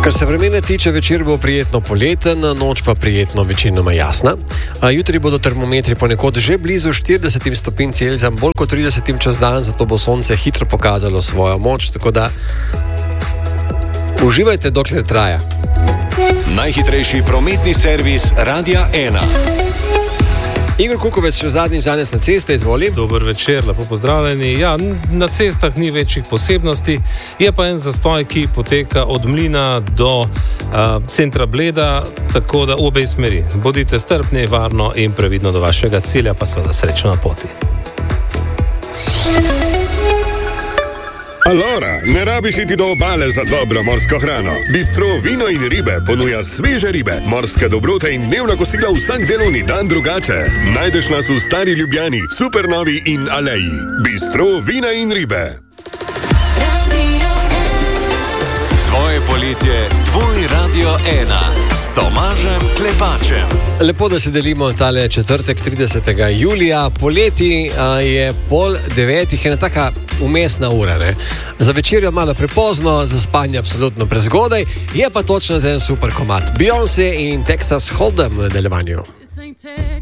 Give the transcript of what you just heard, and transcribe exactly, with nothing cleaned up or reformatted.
Kar se vremena tiče, večer bo prijetno poleten, noč pa prijetno večinoma jasna. Jutri bodo termometri ponekod že blizu štiridesetim stopinj Celzija, bolj kot tridesetim čez dan, zato bo sonce hitro pokazalo svojo moč, tako da uživajte, dokler traja. Najhitrejši prometni servis Radia ena. Igor Kukovec še zadnjič danes na ceste, izvoli. Dober večer, lepo pozdravljeni. Ja, na cestah ni večjih posebnosti, je pa en zastoj, ki poteka od Mlina do uh, centra Bleda, tako da v obe smeri. Bodite strpni, varno in previdno do vašega cilja, pa seveda srečno na poti. Alora, ne rabiš iti do obale za dobro morsko hrano. Bistro Vino in ribe ponuja sveže ribe, morske dobrote in dnevna kosila vsak delovni dan drugače. Najdeš nas v Stari Ljubljani, Supernovi in Aleji. Bistro Vina in ribe. Tvoje poletje, tvoj Radio ena s Tomažem Klepačem. Lepo, da se delimo tale četrtek, tridesetega julija. Poleti a, je pol devetih, ena taka umestna ura, ne? Za večerjo malo prepozno, za spanje absolutno prezgodaj, je pa točno za en super komad. Beyoncé in Texas Hold'em v nadaljevanju.